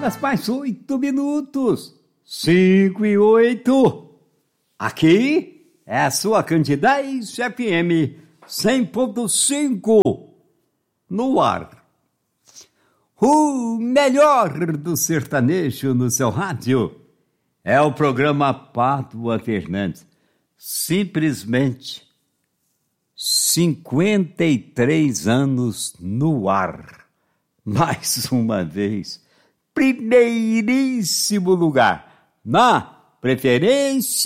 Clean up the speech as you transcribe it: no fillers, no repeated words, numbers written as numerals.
mais 8 minutos. 5:08. Aqui é a sua Candidez FM 100.5 no ar. O melhor do sertanejo no seu rádio é o programa Pádua Fernandes. Simplesmente 53 anos no ar. Mais uma vez, primeiríssimo lugar, na preferência